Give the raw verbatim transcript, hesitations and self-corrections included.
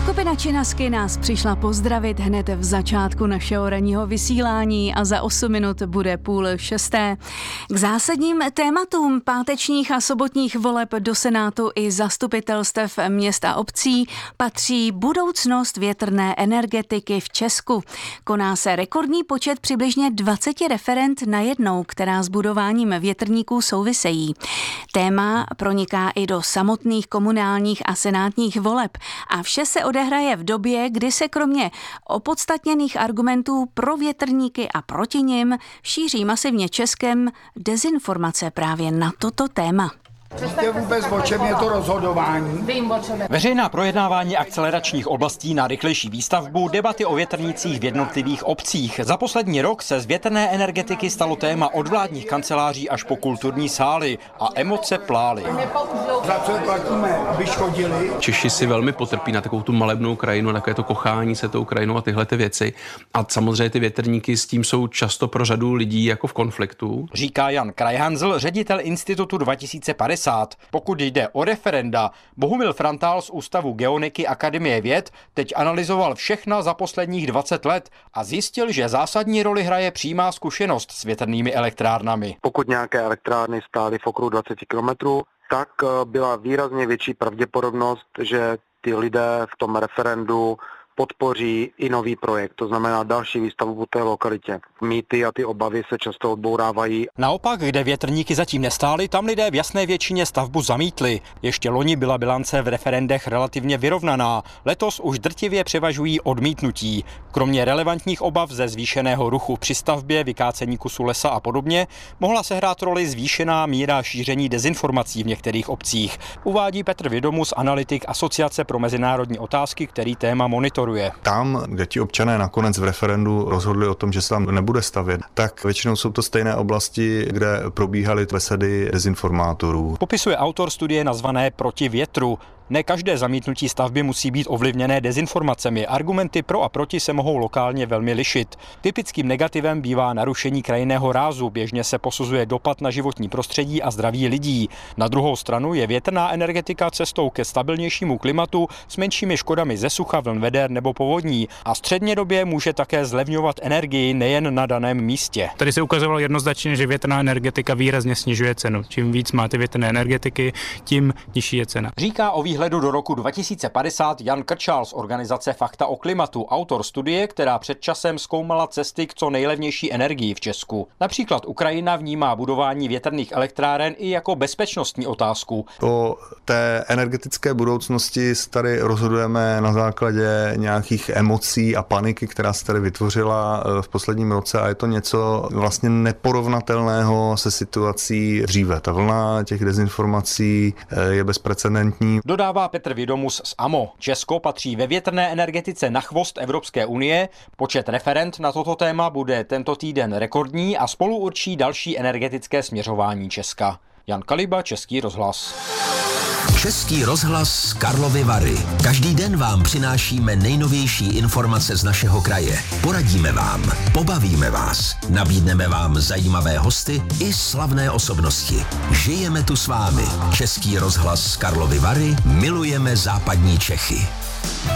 Skupina Činasky nás přišla pozdravit hned v začátku našeho ranního vysílání a za osm minut bude půl šesté. K zásadním tématům pátečních a sobotních voleb do Senátu i zastupitelstev měst a obcí patří budoucnost větrné energetiky v Česku. Koná se rekordní počet přibližně dvacet referend najednou, která s budováním větrníků souvisejí. Téma proniká i do samotných komunálních a senátních voleb a vše se odehraje v době, kdy se kromě opodstatněných argumentů pro větrníky a proti nim šíří masivně Českem dezinformace právě na toto téma. Víte vůbec, o čem je to rozhodování? Veřejná projednávání akceleračních oblastí na rychlejší výstavbu, debaty o větrnících v jednotlivých obcích. Za poslední rok se z větrné energetiky stalo téma od vládních kanceláří až po kulturní sály a emoce plály. Za co je platíme, aby škodili? Češi si velmi potrpí na takovou tu malebnou krajinu, takové to kochání se tou krajinou a tyhle ty věci. A samozřejmě ty větrníky s tím jsou často pro řadu lidí jako v konfliktu. Říká Jan Krajhanzl, ředitel Institutu dva tisíce padesát. Pokud jde o referenda, Bohumil Frantál z Ústavu geoniky Akademie věd teď analyzoval všechna za posledních dvacet let a zjistil, že zásadní roli hraje přímá zkušenost s větrnými elektrárnami. Pokud nějaké elektrárny stály v okruhu dvacet kilometrů, tak byla výrazně větší pravděpodobnost, že ty lidé v tom referendu podpoří i nový projekt, to znamená další výstavbu po té lokalitě. Mýty a ty obavy se často odbourávají. Naopak, kde větrníky zatím nestály, tam lidé v jasné většině stavbu zamítli. Ještě loni byla bilance v referendech relativně vyrovnaná, letos už drtivě převažují odmítnutí. Kromě relevantních obav ze zvýšeného ruchu při stavbě, vykácení kusu lesa a podobně, mohla sehrát roli zvýšená míra šíření dezinformací v některých obcích. Uvádí Petr Vědomus, analytik Asociace pro mezinárodní otázky, který téma monitoruje. Tam, kde ti občané nakonec v referendu rozhodli o tom, že se tam nebude stavět, tak většinou jsou to stejné oblasti, kde probíhaly besedy dezinformátorů. Popisuje autor studie nazvané Proti větru. Ne každé zamítnutí stavby musí být ovlivněné dezinformacemi. Argumenty pro a proti se mohou lokálně velmi lišit. Typickým negativem bývá narušení krajinného rázu. Běžně se posuzuje dopad na životní prostředí a zdraví lidí. Na druhou stranu je větrná energetika cestou ke stabilnějšímu klimatu s menšími škodami ze sucha, vln veder nebo povodní. A střednědobě může také zlevňovat energii nejen na daném místě. Tady se ukazovalo jednoznačně, že větrná energetika výrazně snižuje cenu. Čím víc máte větrné energetiky, tím nižší je cena. Říká o výhledu do roku dva tisíce padesát Jan Krčál z organizace Fakta o klimatu, autor studie, která před časem zkoumala cesty k co nejlevnější energii v Česku. Například Ukrajina vnímá budování větrných elektráren i jako bezpečnostní otázku. O té energetické budoucnosti tady rozhodujeme na základě nějakých emocí a paniky, která se tady vytvořila v posledním roce a je to něco vlastně neporovnatelného se situací dříve. Ta vlna těch dezinformací je bezprecedentní. Dodává Petr Vědomus z A M O. Česko patří ve větrné energetice na chvost Evropské unie. Počet referend na toto téma bude tento týden rekordní a spolu určí další energetické směřování Česka. Jan Kaliba, Český rozhlas. Český rozhlas Karlovy Vary. Každý den vám přinášíme nejnovější informace z našeho kraje. Poradíme vám, pobavíme vás, nabídneme vám zajímavé hosty i slavné osobnosti. Žijeme tu s vámi. Český rozhlas Karlovy Vary, milujeme západní Čechy.